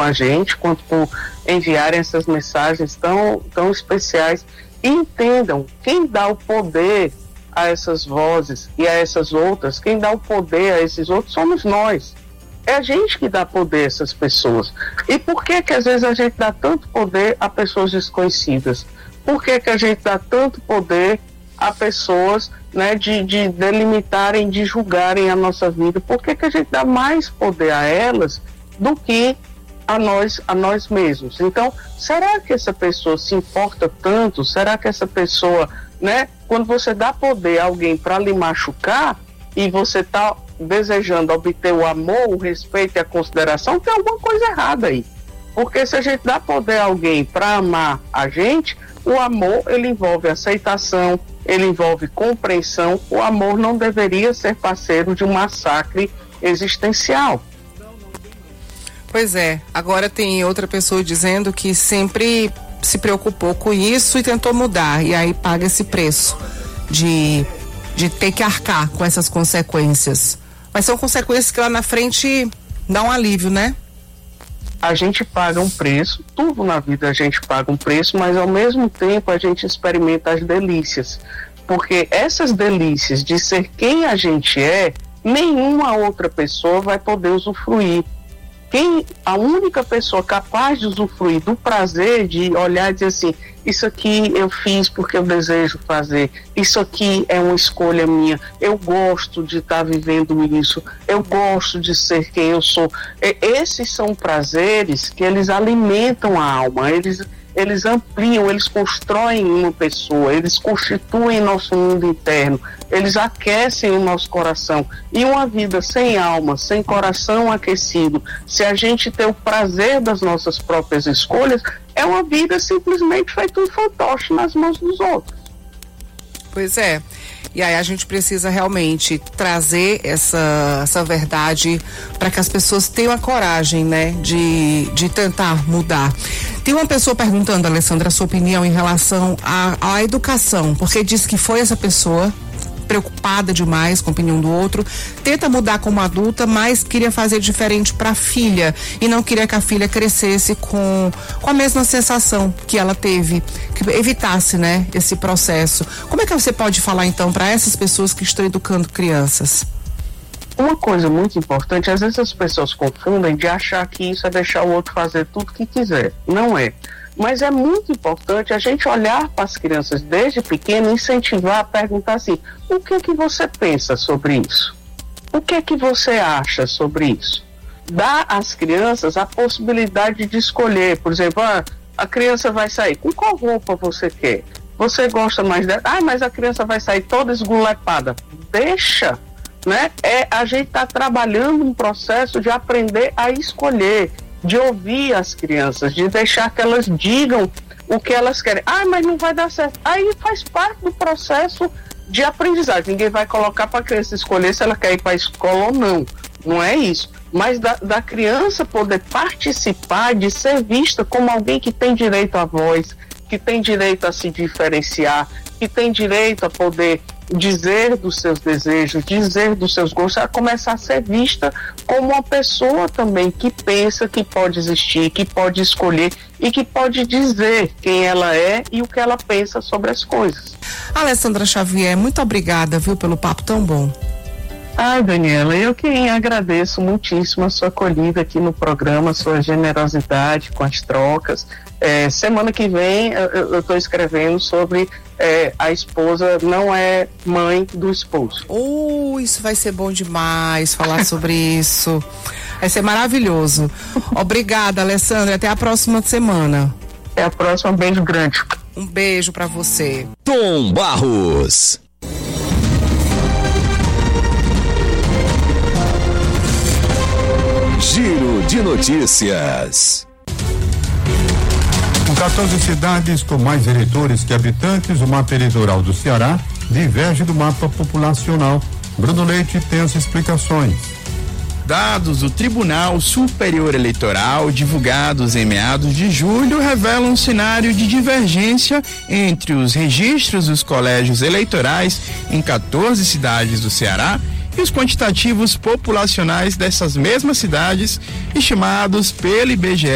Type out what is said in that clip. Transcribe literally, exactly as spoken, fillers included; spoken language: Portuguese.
a gente, quanto por enviarem essas mensagens tão, tão especiais. E entendam, quem dá o poder a essas vozes e a essas outras, quem dá o poder a esses outros somos nós. É a gente que dá poder a essas pessoas. E por que que às vezes a gente dá tanto poder a pessoas desconhecidas? Por que que a gente dá tanto poder a pessoas, né, de, de delimitarem, de julgarem a nossa vida? Por que que a gente dá mais poder a elas do que a nós, a nós mesmos? Então, será que essa pessoa se importa tanto? Será que essa pessoa, né, quando você dá poder a alguém para lhe machucar e você está desejando obter o amor, o respeito e a consideração, tem alguma coisa errada aí. Porque se a gente dá poder a alguém para amar a gente, o amor, ele envolve aceitação, ele envolve compreensão. O amor não deveria ser parceiro de um massacre existencial. Pois é, agora tem outra pessoa dizendo que sempre se preocupou com isso e tentou mudar, e aí paga esse preço de, de ter que arcar com essas consequências. Mas são consequências que lá na frente dão um alívio, né? A gente paga um preço, tudo na vida a gente paga um preço, mas ao mesmo tempo a gente experimenta as delícias. Porque essas delícias de ser quem a gente é, nenhuma outra pessoa vai poder usufruir. Quem, a única pessoa capaz de usufruir do prazer de olhar e dizer assim, isso aqui eu fiz porque eu desejo fazer, isso aqui é uma escolha minha, eu gosto de estar vivendo isso, eu gosto de ser quem eu sou. E, esses são prazeres que eles alimentam a alma, eles, eles ampliam, eles constroem uma pessoa, eles constituem nosso mundo interno, eles aquecem o nosso coração. E uma vida sem alma, sem coração aquecido, se a gente ter o prazer das nossas próprias escolhas, é uma vida simplesmente feita um fantoche nas mãos dos outros. Pois é. E aí a gente precisa realmente trazer essa, essa verdade para que as pessoas tenham a coragem, né, de, de tentar mudar. Tem uma pessoa perguntando, Alessandra, a sua opinião em relação à, à educação, porque diz que foi essa pessoa preocupada demais com a opinião do outro, tenta mudar como adulta, mas queria fazer diferente para a filha e não queria que a filha crescesse com, com a mesma sensação que ela teve, que evitasse, né, esse processo. Como é que você pode falar então para essas pessoas que estão educando crianças? Uma coisa muito importante, às vezes as pessoas confundem de achar que isso é deixar o outro fazer tudo que quiser. Não é. Mas é muito importante a gente olhar para as crianças desde pequeno e incentivar a perguntar assim, o que é que você pensa sobre isso? O que é que você acha sobre isso? Dá às crianças a possibilidade de escolher, por exemplo, ah, a criança vai sair, com qual roupa você quer? Você gosta mais dela? Ah, mas a criança vai sair toda esgulepada. Deixa, né? É, a gente está trabalhando um processo de aprender a escolher, de ouvir as crianças, de deixar que elas digam o que elas querem. Ah, mas não vai dar certo. Aí faz parte do processo de aprendizagem. Ninguém vai colocar para a criança escolher se ela quer ir para a escola ou não. Não é isso. Mas da, da criança poder participar, de ser vista como alguém que tem direito à voz, que tem direito a se diferenciar, que tem direito a poder dizer dos seus desejos, dizer dos seus gostos, a começar a ser vista como uma pessoa também que pensa, que pode existir, que pode escolher e que pode dizer quem ela é e o que ela pensa sobre as coisas. Alessandra Xavier, muito obrigada, viu, pelo papo tão bom. Ai, Daniela, eu que agradeço muitíssimo a sua acolhida aqui no programa, a sua generosidade com as trocas. É, semana que vem eu estou escrevendo sobre é, a esposa não é mãe do esposo. Oh, isso vai ser bom demais falar sobre isso. Vai ser maravilhoso. Obrigada, Alessandra. Até a próxima semana. Até a próxima. Um beijo grande. Um beijo pra você. Tom Barros. Giro de notícias. Com quatorze cidades com mais eleitores que habitantes, o mapa eleitoral do Ceará diverge do mapa populacional. Bruno Leite tem as explicações. Dados do Tribunal Superior Eleitoral, divulgados em meados de julho, revelam um cenário de divergência entre os registros dos colégios eleitorais em quatorze cidades do Ceará e os quantitativos populacionais dessas mesmas cidades, estimados pelo I B G E